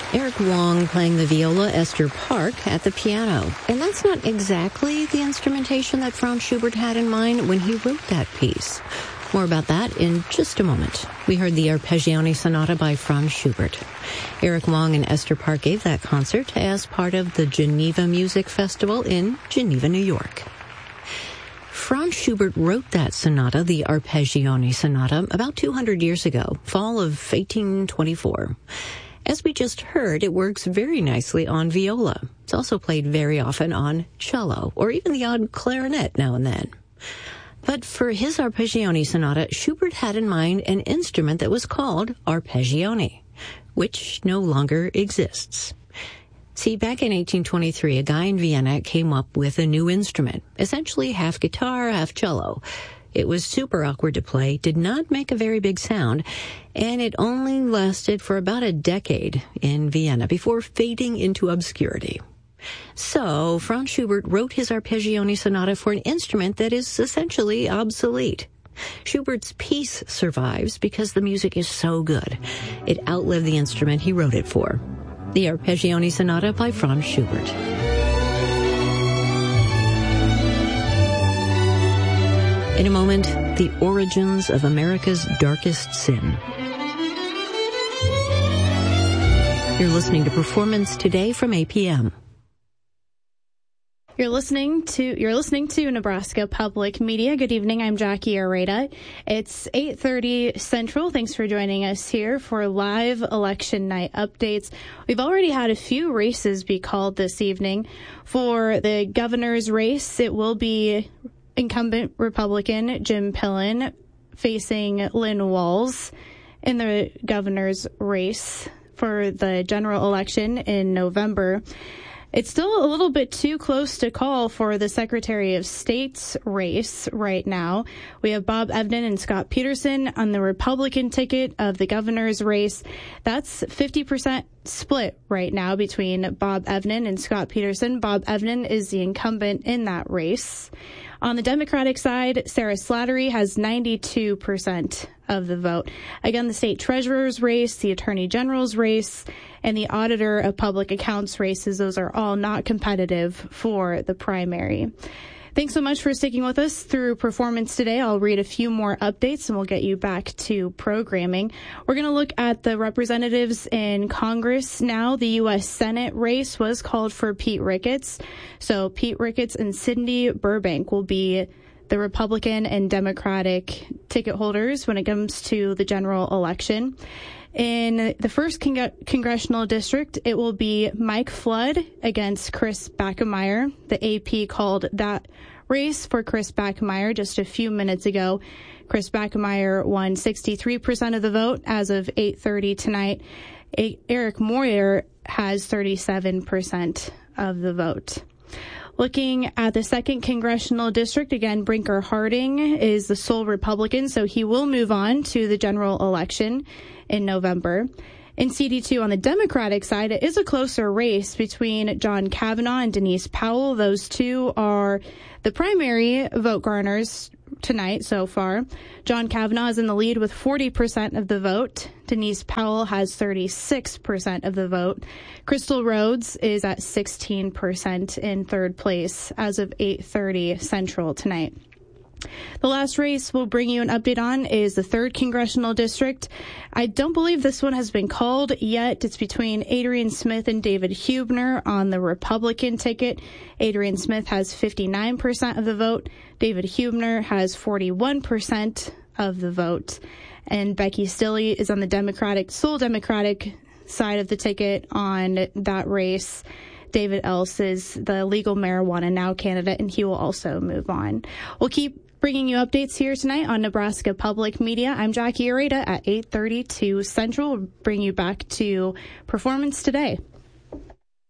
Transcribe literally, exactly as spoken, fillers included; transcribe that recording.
Eric Wong playing the viola, Esther Park at the piano. And that's not exactly the instrumentation that Franz Schubert had in mind when he wrote that piece. More about that in just a moment. We heard the Arpeggione Sonata by Franz Schubert. Eric Wong and Esther Park gave that concert as part of the Geneva Music Festival in Geneva, New York. Franz Schubert wrote that sonata, the Arpeggione Sonata, about two hundred years ago, fall of eighteen twenty-four. As we just heard, it works very nicely on viola. It's also played very often on cello, or even the odd clarinet now and then. But for his Arpeggione Sonata, Schubert had in mind an instrument that was called arpeggione, which no longer exists. See, back in eighteen twenty-three, a guy in Vienna came up with a new instrument, essentially half guitar, half cello. It was super awkward to play, did not make a very big sound, and it only lasted for about a decade in Vienna before fading into obscurity. So, Franz Schubert wrote his Arpeggione Sonata for an instrument that is essentially obsolete. Schubert's piece survives because the music is so good. It outlived the instrument he wrote it for. The Arpeggione Sonata by Franz Schubert. In a moment, the origins of America's darkest sin. You're listening to Performance Today from A P M. You're listening to you're listening to Nebraska Public Media. Good evening. I'm Jackie Areta. It's eight thirty Central. Thanks for joining us here for live election night updates. We've already had a few races be called this evening. For the governor's race, it will be incumbent Republican Jim Pillen facing Lynn Walls in the governor's race for the general election in November. It's still a little bit too close to call for the Secretary of State's race right now. We have Bob Evnen and Scott Peterson on the Republican ticket of the governor's race. That's fifty percent split right now between Bob Evnen and Scott Peterson. Bob Evnen is the incumbent in that race. On the Democratic side, Sarah Slattery has ninety-two percent of the vote. Again, the state treasurer's race, the attorney general's race, and the auditor of public accounts races, those are all not competitive for the primary. Thanks so much for sticking with us through Performance Today. I'll read a few more updates and we'll get you back to programming. We're going to look at the representatives in Congress now. The U S Senate race was called for Pete Ricketts. So Pete Ricketts and Cindy Burbank will be the Republican and Democratic ticket holders when it comes to the general election. In the first con- congressional district, it will be Mike Flood against Chris Bachmeier. The A P called that race for Chris Bachmeier just a few minutes ago. Chris Bachmeier won sixty-three percent of the vote as of eight thirty tonight. A- Eric Moyer has thirty-seven percent of the vote. Looking at the second congressional district, again, Brinker Harding is the sole Republican, so he will move on to the general election in November. In C D two on the Democratic side, it is a closer race between John Kavanaugh and Denise Powell. Those two are the primary vote garners tonight so far. John Kavanaugh is in the lead with forty percent of the vote. Denise Powell has thirty-six percent of the vote. Crystal Rhodes is at sixteen percent in third place as of eight thirty Central tonight. The last race we'll bring you an update on is the third congressional district. I don't believe this one has been called yet. It's between Adrian Smith and David Huebner on the Republican ticket. Adrian Smith has fifty-nine percent of the vote. David Huebner has forty-one percent of the vote. And Becky Stilley is on the Democratic, sole Democratic side of the ticket on that race. David Else is the legal marijuana now candidate, and he will also move on. We'll keep bringing you updates here tonight on Nebraska Public Media. I'm Jackie Areta at eight thirty-two Central. We'll bring you back to Performance Today.